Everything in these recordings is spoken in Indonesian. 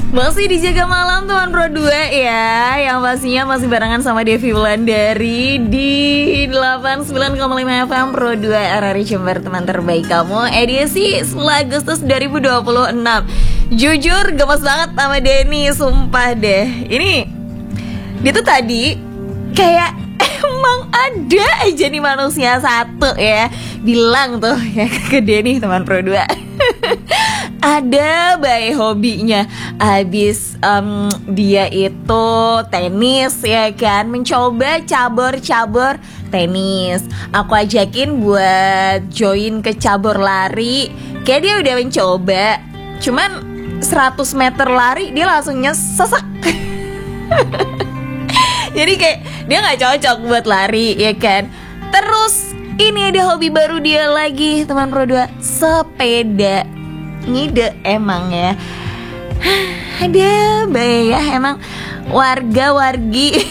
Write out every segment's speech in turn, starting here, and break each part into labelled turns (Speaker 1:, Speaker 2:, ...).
Speaker 1: Masih dijaga malam teman Pro 2 ya. Yang pastinya masih barengan sama Devi Wulandari di 89,5 FM Pro 2 RRI Jember, teman terbaik kamu. Edisi 10 Agustus 2026. Jujur gemes banget sama Denny, sumpah deh. Ini dia tuh tadi kayak emang ada aja nih manusia satu ya bilang tuh ya ke Denny, teman Pro 2. Ada baik hobinya. Habis dia itu tenis ya kan, mencoba cabur tenis. Aku ajakin buat join ke cabur lari. Kayak dia udah mencoba, cuman 100 meter lari dia langsung nyesek. Jadi kayak dia gak cocok buat lari ya kan. Terus ini ada hobi baru dia lagi, teman Pro 2, sepeda. Ngide emang ya. Ada baik ya emang warga-wargi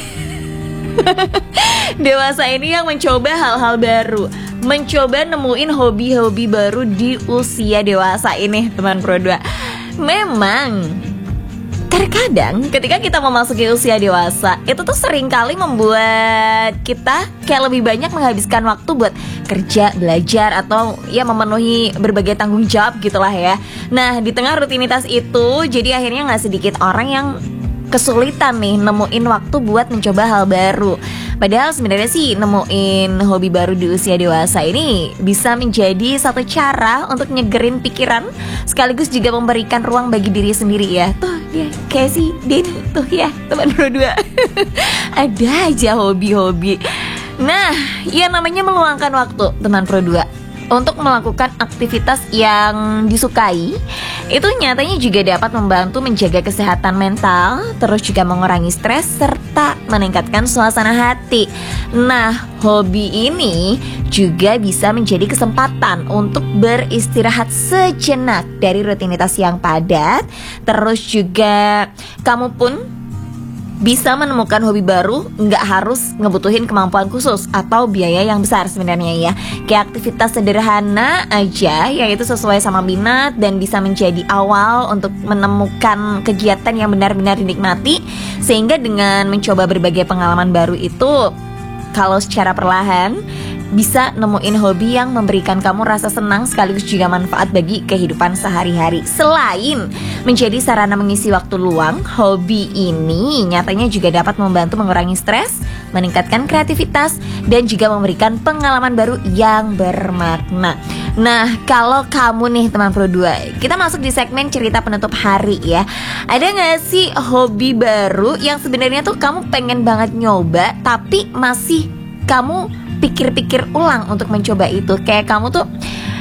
Speaker 1: dewasa ini yang mencoba hal-hal baru, mencoba nemuin hobi-hobi baru di usia dewasa ini, teman Pro 2. Memang terkadang ketika kita memasuki usia dewasa, itu tuh seringkali membuat kita kayak lebih banyak menghabiskan waktu buat kerja, belajar, atau ya memenuhi berbagai tanggung jawab gitulah ya. Nah, di tengah rutinitas itu, jadi akhirnya gak sedikit orang yang kesulitan nih nemuin waktu buat mencoba hal baru. Padahal sebenarnya sih nemuin hobi baru di usia dewasa ini bisa menjadi satu cara untuk nyegerin pikiran, sekaligus juga memberikan ruang bagi diri sendiri ya. Tuh dia kayak si Denny tuh ya, teman Pro 2. Ada aja hobi-hobi. Nah, ya namanya meluangkan waktu, teman Pro 2, untuk melakukan aktivitas yang disukai. Itu nyatanya juga dapat membantu menjaga kesehatan mental, terus juga mengurangi stres, serta meningkatkan suasana hati. Nah, hobi ini juga bisa menjadi kesempatan untuk beristirahat sejenak dari rutinitas yang padat. Terus juga kamu pun bisa menemukan hobi baru, nggak harus ngebutuhin kemampuan khusus atau biaya yang besar sebenarnya ya. Kayak aktivitas sederhana aja yang itu sesuai sama minat dan bisa menjadi awal untuk menemukan kegiatan yang benar-benar dinikmati. Sehingga dengan mencoba berbagai pengalaman baru itu, kalau secara perlahan bisa nemuin hobi yang memberikan kamu rasa senang sekaligus juga manfaat bagi kehidupan sehari-hari. Selain menjadi sarana mengisi waktu luang, hobi ini nyatanya juga dapat membantu mengurangi stres, meningkatkan kreativitas, dan juga memberikan pengalaman baru yang bermakna. Nah, kalau kamu nih teman Pro 2, kita masuk di segmen cerita penutup hari ya. Ada gak sih hobi baru yang sebenarnya tuh kamu pengen banget nyoba, tapi masih kamu pikir-pikir ulang untuk mencoba itu? Kayak kamu tuh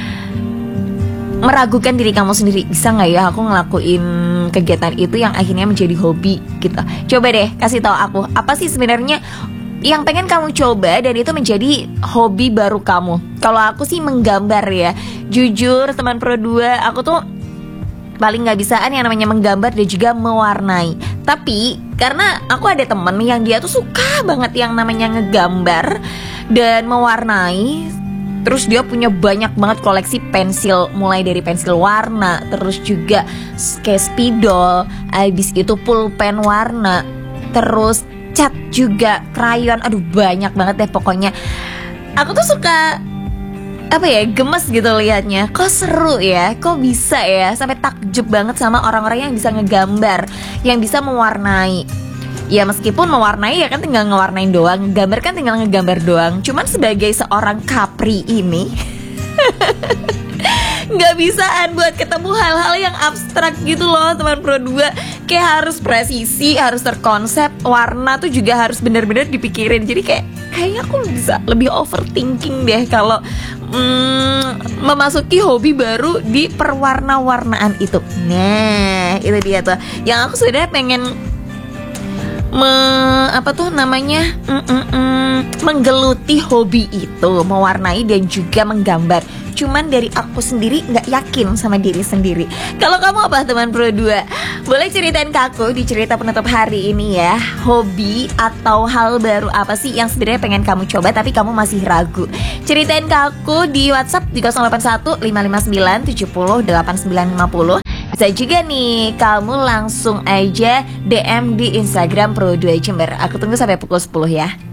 Speaker 1: meragukan diri kamu sendiri, bisa gak ya aku ngelakuin kegiatan itu yang akhirnya menjadi hobi gitu. Coba deh kasih tahu aku, apa sih sebenarnya yang pengen kamu coba dan itu menjadi hobi baru kamu. Kalau aku sih menggambar ya. Jujur teman Pro 2, aku tuh paling gak bisaan yang namanya menggambar dan juga mewarnai. Tapi karena aku ada temen yang dia tuh suka banget yang namanya ngegambar dan mewarnai. Terus dia punya banyak banget koleksi pensil, mulai dari pensil warna, terus juga kayak spidol, habis itu pulpen warna, terus cat juga, krayon. Aduh banyak banget deh pokoknya. Aku tuh suka gemes gitu liatnya. Kok seru ya, kok bisa ya, sampai takjub banget sama orang-orang yang bisa ngegambar, yang bisa mewarnai. Ya meskipun mewarnai ya kan tinggal ngewarnain doang, gambar kan tinggal ngegambar doang. Cuman sebagai seorang Capri ini nggak bisaan buat ketemu hal-hal yang abstrak gitu loh teman Pro 2. Kayak harus presisi, harus terkonsep, warna tuh juga harus benar-benar dipikirin. Jadi kayaknya aku bisa lebih overthinking deh kalau memasuki hobi baru di perwarna-warnaan itu. Nah itu dia tuh yang aku sudah pengen menggeluti hobi itu, mewarnai dan juga menggambar. Cuman dari aku sendiri gak yakin sama diri sendiri. Kalau kamu apa teman Pro 2? Boleh ceritain ke aku di cerita penutup hari ini ya. Hobi atau hal baru apa sih yang sebenarnya pengen kamu coba tapi kamu masih ragu? Ceritain ke aku di WhatsApp di 081 559 70 8950. bisa juga nih kamu langsung aja DM di Instagram Pro2 Jember. Aku tunggu sampai pukul 10 ya.